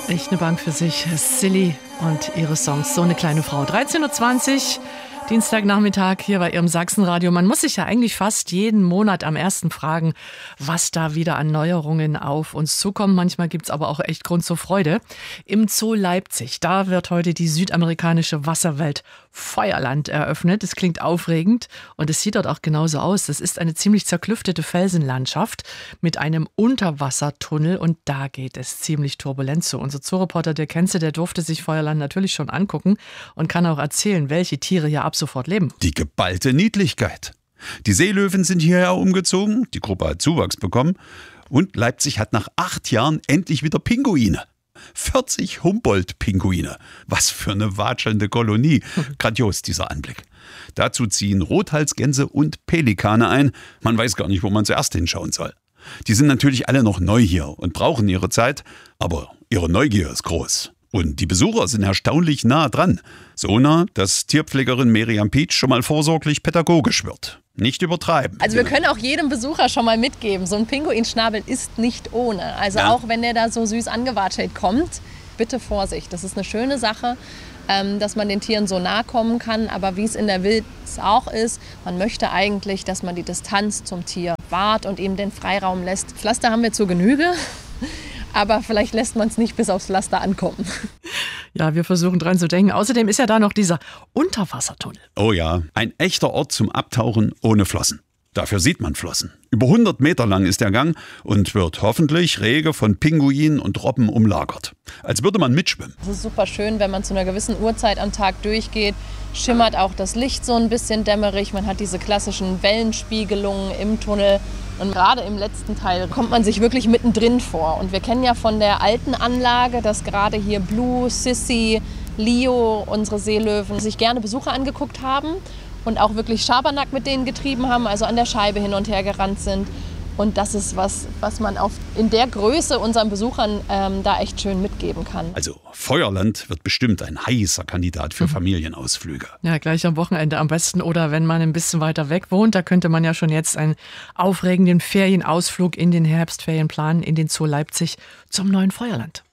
Echt eine Bank für sich. Silly und ihre Songs. So eine kleine Frau. 13.20 Uhr, Dienstagnachmittag hier bei Ihrem Sachsenradio. Man muss sich ja eigentlich fast jeden Monat am ersten fragen, was da wieder an Neuerungen auf uns zukommt. Manchmal gibt es aber auch echt Grund zur Freude. Im Zoo Leipzig, da wird heute die südamerikanische Wasserwelt Feuerland eröffnet. Es klingt aufregend und es sieht dort auch genauso aus. Das ist eine ziemlich zerklüftete Felsenlandschaft mit einem Unterwassertunnel und da geht es ziemlich turbulent zu. Unser Zooreporter, der Kenze, der durfte sich Feuerland natürlich schon angucken und kann auch erzählen, welche Tiere hier ab sofort leben. Die geballte Niedlichkeit. Die Seelöwen sind hierher umgezogen, die Gruppe hat Zuwachs bekommen und Leipzig hat nach 8 Jahren endlich wieder Pinguine. 40 Humboldt-Pinguine. Was für eine watschelnde Kolonie. Grandios, dieser Anblick. Dazu ziehen Rothalsgänse und Pelikane ein. Man weiß gar nicht, wo man zuerst hinschauen soll. Die sind natürlich alle noch neu hier und brauchen ihre Zeit, aber ihre Neugier ist groß. Und die Besucher sind erstaunlich nah dran. So nah, dass Tierpflegerin Miriam Pietsch schon mal vorsorglich pädagogisch wird. Nicht übertreiben. Also wir können auch jedem Besucher schon mal mitgeben, so ein Pinguinschnabel ist nicht ohne. Also ja. Auch wenn der da so süß angewatschelt kommt, bitte Vorsicht. Das ist eine schöne Sache, dass man den Tieren so nahe kommen kann. Aber wie es in der Wildnis auch ist, man möchte eigentlich, dass man die Distanz zum Tier wahrt und ihm den Freiraum lässt. Pflaster haben wir zur Genüge. Aber vielleicht lässt man es nicht bis aufs Pflaster ankommen. Ja, wir versuchen dran zu denken. Außerdem ist ja da noch dieser Unterwassertunnel. Oh ja, ein echter Ort zum Abtauchen ohne Flossen. Dafür sieht man Flossen. Über 100 Meter lang ist der Gang und wird hoffentlich rege von Pinguinen und Robben umlagert. Als würde man mitschwimmen. Es ist super schön, wenn man zu einer gewissen Uhrzeit am Tag durchgeht. Schimmert auch das Licht so ein bisschen dämmerig. Man hat diese klassischen Wellenspiegelungen im Tunnel. Und gerade im letzten Teil kommt man sich wirklich mittendrin vor. Und wir kennen ja von der alten Anlage, dass gerade hier Blue, Sissy, Leo, unsere Seelöwen, sich gerne Besucher angeguckt haben und auch wirklich Schabernack mit denen getrieben haben, also an der Scheibe hin und her gerannt sind. Und das ist was man in der Größe unseren Besuchern da echt schön mitgeben kann. Also Feuerland wird bestimmt ein heißer Kandidat für Familienausflüge. Ja, gleich am Wochenende am besten oder wenn man ein bisschen weiter weg wohnt, da könnte man ja schon jetzt einen aufregenden Ferienausflug in den Herbstferien planen in den Zoo Leipzig zum neuen Feuerland.